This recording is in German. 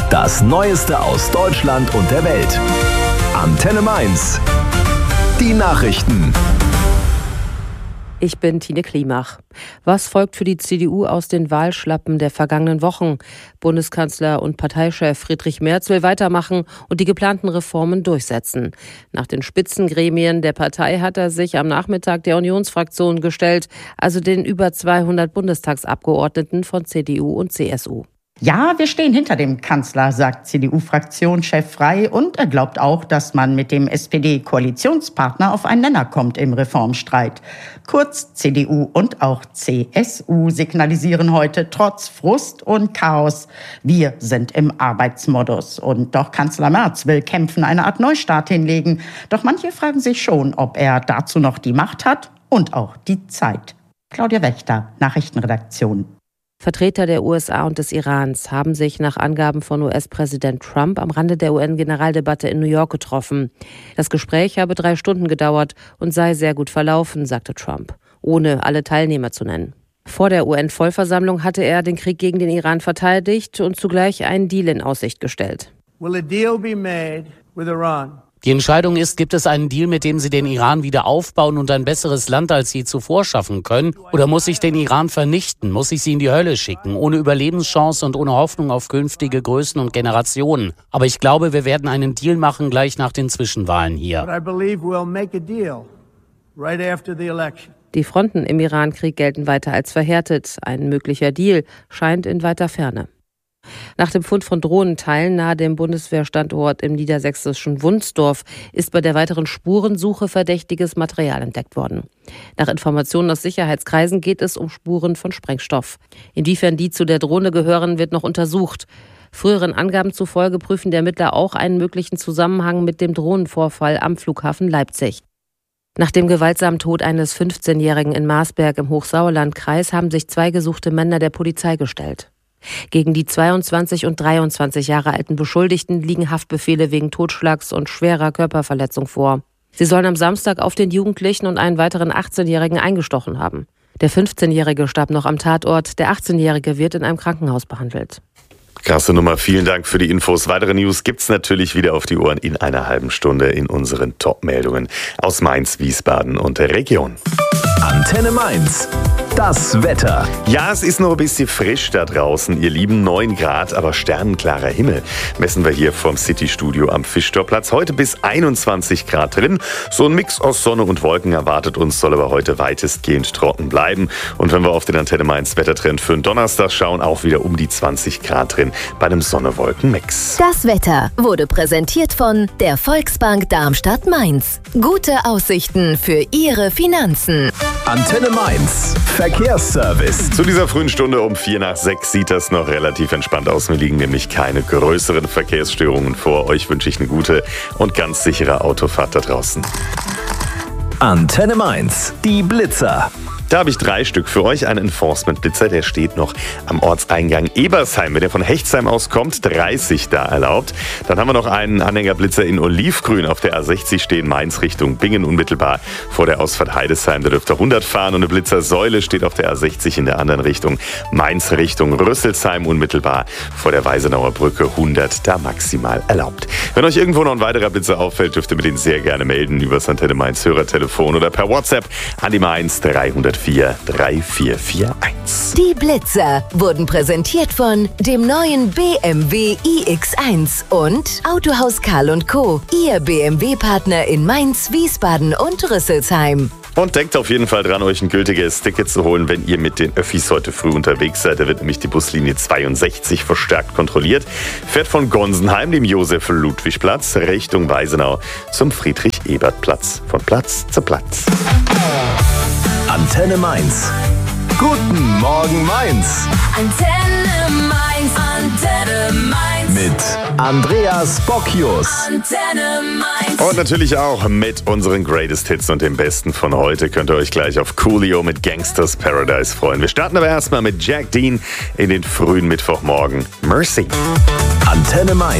Das Neueste aus Deutschland und der Welt. Antenne Mainz. Die Nachrichten. Ich bin Tine Klimach. Was folgt für die CDU aus den Wahlschlappen der vergangenen Wochen? Bundeskanzler und Parteichef Friedrich Merz will weitermachen und die geplanten Reformen durchsetzen. Nach den Spitzengremien der Partei hat er sich am Nachmittag der Unionsfraktion gestellt, also den über 200 Bundestagsabgeordneten von CDU und CSU. Ja, wir stehen hinter dem Kanzler, sagt CDU-Fraktionschef Frey. Und er glaubt auch, dass man mit dem SPD-Koalitionspartner auf einen Nenner kommt im Reformstreit. Kurz, CDU und auch CSU signalisieren heute trotz Frust und Chaos: Wir sind im Arbeitsmodus. Und doch Kanzler Merz will kämpfen, eine Art Neustart hinlegen. Doch manche fragen sich schon, ob er dazu noch die Macht hat und auch die Zeit. Claudia Wächter, Nachrichtenredaktion. Vertreter der USA und des Irans haben sich nach Angaben von US-Präsident Trump am Rande der UN-Generaldebatte in New York getroffen. Das Gespräch habe 3 Stunden gedauert und sei sehr gut verlaufen, sagte Trump, ohne alle Teilnehmer zu nennen. Vor der UN-Vollversammlung hatte er den Krieg gegen den Iran verteidigt und zugleich einen Deal in Aussicht gestellt. Will a deal be made with Iran? Die Entscheidung ist, gibt es einen Deal, mit dem sie den Iran wieder aufbauen und ein besseres Land als je zuvor schaffen können? Oder muss ich den Iran vernichten? Muss ich sie in die Hölle schicken? Ohne Überlebenschance und ohne Hoffnung auf künftige Größen und Generationen. Aber ich glaube, wir werden einen Deal machen gleich nach den Zwischenwahlen hier. But I believe we'll make a deal right after the election. Die Fronten im Iran-Krieg gelten weiter als verhärtet. Ein möglicher Deal scheint in weiter Ferne. Nach dem Fund von Drohnenteilen nahe dem Bundeswehrstandort im niedersächsischen Wunsdorf ist bei der weiteren Spurensuche verdächtiges Material entdeckt worden. Nach Informationen aus Sicherheitskreisen geht es um Spuren von Sprengstoff. Inwiefern die zu der Drohne gehören, wird noch untersucht. Früheren Angaben zufolge prüfen die Ermittler auch einen möglichen Zusammenhang mit dem Drohnenvorfall am Flughafen Leipzig. Nach dem gewaltsamen Tod eines 15-Jährigen in Marsberg im Hochsauerlandkreis haben sich 2 gesuchte Männer der Polizei gestellt. Gegen die 22 und 23 Jahre alten Beschuldigten liegen Haftbefehle wegen Totschlags und schwerer Körperverletzung vor. Sie sollen am Samstag auf den Jugendlichen und einen weiteren 18-Jährigen eingestochen haben. Der 15-Jährige starb noch am Tatort, der 18-Jährige wird in einem Krankenhaus behandelt. Krasse Nummer, vielen Dank für die Infos. Weitere News gibt's natürlich wieder auf die Ohren in einer halben Stunde in unseren Top-Meldungen aus Mainz, Wiesbaden und der Region. Antenne Mainz. Das Wetter. Ja, es ist noch ein bisschen frisch da draußen, ihr Lieben. 9 Grad, aber sternenklarer Himmel. Messen wir hier vom City-Studio am Fischtorplatz. Heute bis 21 Grad drin. So ein Mix aus Sonne und Wolken erwartet uns, soll aber heute weitestgehend trocken bleiben. Und wenn wir auf den Antenne Mainz Wettertrend für den Donnerstag schauen, auch wieder um die 20 Grad drin bei einem Sonne-Wolken-Mix. Das Wetter wurde präsentiert von der Volksbank Darmstadt-Mainz. Gute Aussichten für Ihre Finanzen. Antenne Mainz. Verkehrsservice. Zu dieser frühen Stunde um 5:45 sieht das noch relativ entspannt aus. Mir liegen nämlich keine größeren Verkehrsstörungen vor. Euch wünsche ich eine gute und ganz sichere Autofahrt da draußen. Antenne Mainz. Die Blitzer. Da habe ich 3 Stück für euch. Ein Enforcement-Blitzer, der steht noch am Ortseingang Ebersheim. Wenn ihr von Hechtsheim aus kommt, 30 da erlaubt. Dann haben wir noch einen Anhängerblitzer in Olivgrün auf der A60 stehen, Mainz Richtung Bingen, unmittelbar vor der Ausfahrt Heidesheim. Da dürft ihr 100 fahren und eine Blitzersäule steht auf der A60 in der anderen Richtung, Mainz Richtung Rüsselsheim, unmittelbar vor der Weisenauer Brücke, 100 da maximal erlaubt. Wenn euch irgendwo noch ein weiterer Blitzer auffällt, dürft ihr mir den sehr gerne melden über das Antenne Mainz Hörertelefon oder per WhatsApp an die Mainz 304 3441. Die Blitzer wurden präsentiert von dem neuen BMW iX1 und Autohaus Karl & Co., Ihr BMW-Partner in Mainz, Wiesbaden und Rüsselsheim. Und denkt auf jeden Fall dran, euch ein gültiges Ticket zu holen, wenn ihr mit den Öffis heute früh unterwegs seid. Da wird nämlich die Buslinie 62 verstärkt kontrolliert. Fährt von Gonsenheim, dem Josef-Ludwig-Platz, Richtung Weisenau zum Friedrich-Ebert-Platz. Von Platz zu Platz. Antenne Mainz. Guten Morgen Mainz. Antenne Mainz. Antenne Mainz. Mit Andreas Bocchius. Antenne Mainz. Und natürlich auch mit unseren Greatest Hits und dem Besten von heute könnt ihr euch gleich auf Coolio mit Gangsters Paradise freuen. Wir starten aber erstmal mit Jack Dean in den frühen Mittwochmorgen. Mercy. Antenne Mainz.